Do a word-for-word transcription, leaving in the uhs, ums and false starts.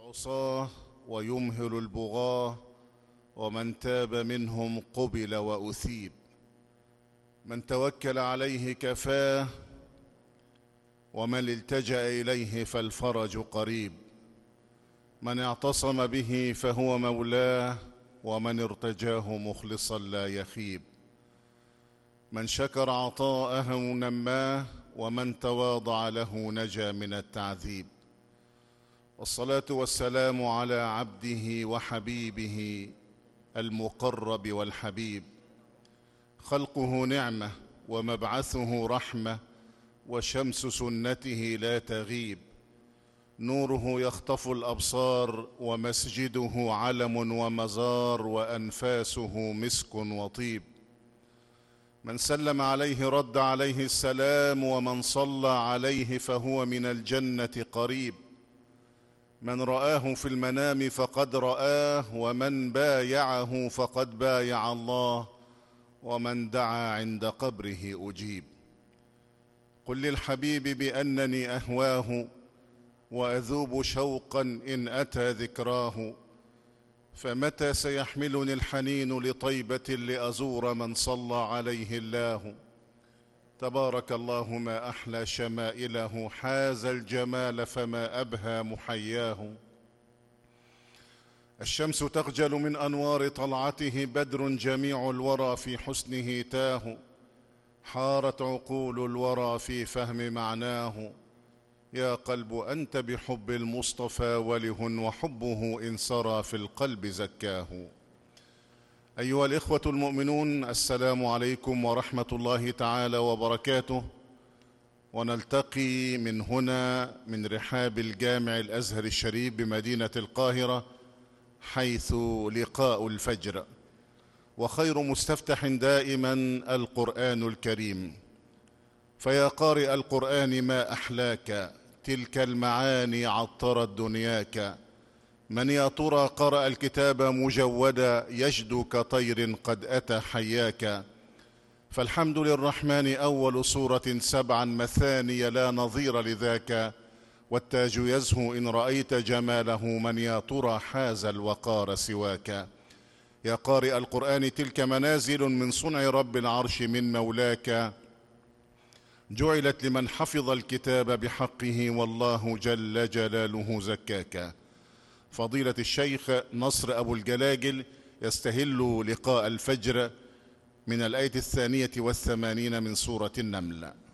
العصاة ويمهل البغاة، ومن تاب منهم قبل وأثيب. من توكل عليه كفاه، ومن التجأ إليه فالفرج قريب. من اعتصم به فهو مولاه، ومن ارتجاه مخلصا لا يخيب. من شكر عطاءه نماه، ومن تواضع له نجا من التعذيب. والصلاة والسلام على عبده وحبيبه المقرب والحبيب، خلقه نعمة ومبعثه رحمة، وشمس سنته لا تغيب. نوره يخطف الأبصار، ومسجده علم ومزار، وأنفاسه مسك وطيب. من سلم عليه رد عليه السلام، ومن صلى عليه فهو من الجنة قريب. من رآه في المنام فقد رآه، ومن بايعه فقد بايع الله، ومن دعا عند قبره أجيب. قل للحبيب بأنني أهواه، وأذوب شوقا إن أتى ذكراه. فمتى سيحملني الحنين لطيبة لأزور من صلى عليه الله. تبارك الله ما أحلى شمائله، حاز الجمال فما أبهى محياه. الشمس تخجل من أنوار طلعته، بدر جميع الورى في حسنه تاه. حارت عقول الورى في فهم معناه. يا قلب أنت بحب المصطفى وله، وحبه إن سرى في القلب زكاه. أيها الإخوة المؤمنون، السلام عليكم ورحمة الله تعالى وبركاته. ونلتقي من هنا من رحاب الجامع الأزهر الشريف بمدينة القاهرة، حيث لقاء الفجر. وخير مستفتح دائما القرآن الكريم. فيا قارئ القرآن ما أحلاك، تلك المعاني عطرت دنياك. من يا ترى قرأ الكتاب مجودا، يجدو كطير قد أتى حياك. فالحمد للرحمن أول سورة سبعا مثاني، لا نظير لذاك. والتاج يزهو إن رأيت جماله، من يا ترى حاز الوقار سواك. يا قارئ القرآن تلك منازل من صنع رب العرش من مولاك، جعلت لمن حفظ الكتاب بحقه، والله جل جلاله زكاك. فضيلة الشيخ نصر أبو الجلاجل يستهل لقاء الفجر من الآية الثانية والثمانين من سورة النمل.